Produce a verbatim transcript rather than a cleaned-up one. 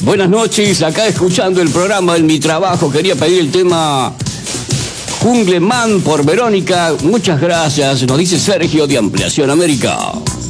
Buenas noches, acá escuchando el programa en mi trabajo. Quería pedir el tema Jungleman por Verónica. Muchas gracias, nos dice Sergio de Ampliación América.